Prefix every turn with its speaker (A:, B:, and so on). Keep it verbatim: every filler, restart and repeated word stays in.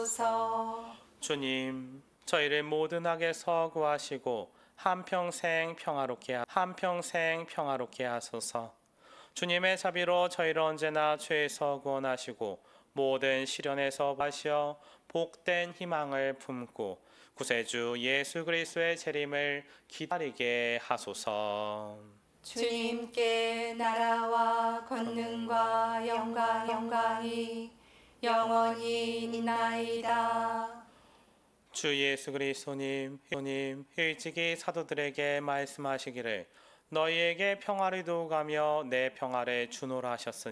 A: 하소서.
B: 주님, 저희를 모든 악에서 구하시고 한평생 평화롭게 하- 한평생 평화롭게 하소서. 주님의 자비로 저희를 언제나 죄에서 구원하시고 모든 시련에서 하시어 복된 희망을 품고 구세주 예수 그리스도의 재림을 기다리게 하소서.
A: 주님께 나라와 권능과 영광 영광이 영원히 있나이다.
B: 주 예수 그리스도님, 님 일찍이 사도들에게 말씀하시기를 너희에게 평화를 두가며 내 평화를 주노라 하셨으니